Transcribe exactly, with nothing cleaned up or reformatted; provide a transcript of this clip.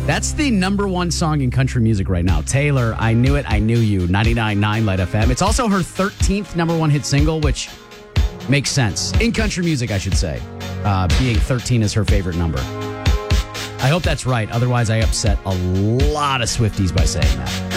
That's the number one song in country music right now. Taylor, I Knew It, I Knew You, ninety-nine point nine Light F M. It's also her thirteenth number one hit single, which makes sense. In country music, I should say. Uh, being thirteen is her favorite number. I hope that's right. Otherwise, I upset a lot of Swifties by saying that.